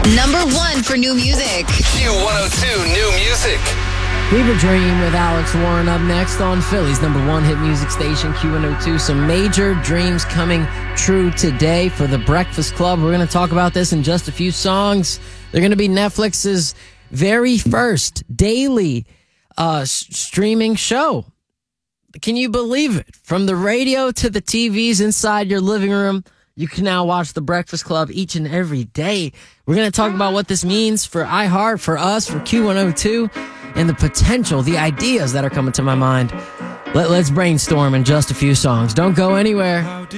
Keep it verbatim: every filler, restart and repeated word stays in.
Number one for new music. Q one oh two New Music. Fever Dream with Alex Warren up next on Philly's number one hit music station, Q one oh two. Some major dreams coming true today for the Breakfast Club. We're going to talk about this in just a few songs. They're going to be Netflix's very first daily uh, s- streaming show. Can you believe it? From the radio to the T Vs inside your living room, you can now watch The Breakfast Club each and every day. We're going to talk about what this means for iHeart, for us, for Q one oh two, and the potential, the ideas that are coming to my mind. Let, let's brainstorm in just a few songs. Don't go anywhere.